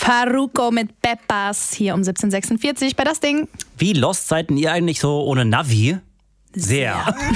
Farruko mit Pepas hier um 17.46 bei Das Ding. Wie lost seid ihr eigentlich so ohne Navi? Sehr.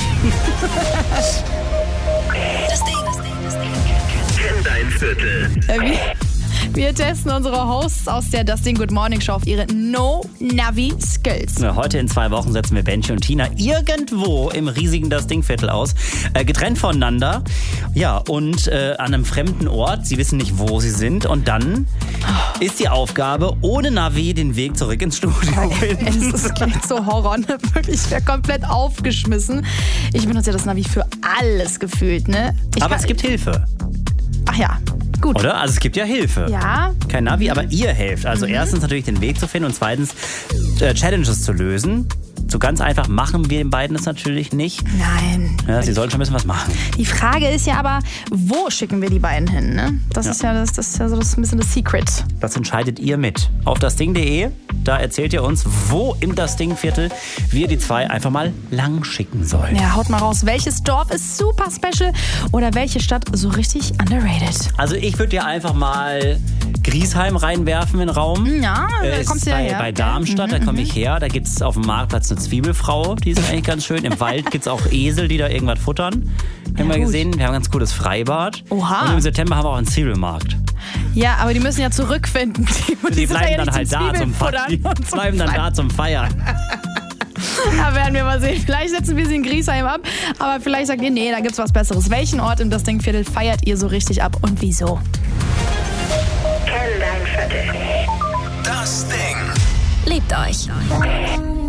Das Ding. Kenn dein Viertel. Wir testen unsere Hosts aus der Das Ding Good Morning Show auf ihre No-Navi-Skills. Ja, heute in 2 Wochen setzen wir Benji und Tina irgendwo im riesigen Das Ding-Viertel aus. Getrennt voneinander. Ja, und an einem fremden Ort. Sie wissen nicht, wo sie sind. Und dann ist die Aufgabe, ohne Navi den Weg zurück ins Studio finden. Es klingt so Horror, ne? Wirklich, ich wäre komplett aufgeschmissen. Ich benutze ja das Navi für alles gefühlt, ne? Aber es gibt Hilfe. Ach ja, gut. Oder? Also es gibt ja Hilfe. Ja. Kein Navi, aber ihr helft. Also erstens natürlich den Weg zu finden und zweitens Challenges zu lösen. So ganz einfach machen wir den beiden das natürlich nicht. Nein. Ja, sie sollten schon ein bisschen was machen. Die Frage ist ja aber, wo schicken wir die beiden hin, ne? Das ist ja das ist ja so ein bisschen das Secret. Das entscheidet ihr mit. Auf dasding.de, da erzählt ihr uns, wo im Das Ding-Viertel wir die 2 einfach mal lang schicken sollen. Ja, haut mal raus, welches Dorf ist super special oder welche Stadt so richtig underrated? Also ich würde dir einfach mal Griesheim reinwerfen in den Raum. Ja, da kommst du ja her. Bei Darmstadt, da komme ich her. Da gibt es auf dem Marktplatz eine Zwiebelfrau, die ist eigentlich ganz schön. Im Wald gibt es auch Esel, die da irgendwas futtern. Haben wir gesehen, wir haben ein ganz cooles Freibad. Oha. Und im September haben wir auch einen Zwiebelmarkt. Ja, aber die müssen ja zurückfinden. Die bleiben dann halt da zum Feiern. Da werden wir mal sehen. Vielleicht setzen wir sie in Griesheim ab, aber vielleicht sagt ihr, nee, da gibt's was Besseres. Welchen Ort im Das Ding-Viertel feiert ihr so richtig ab und wieso? Kenn dein Viertel. Das Ding. Liebt euch.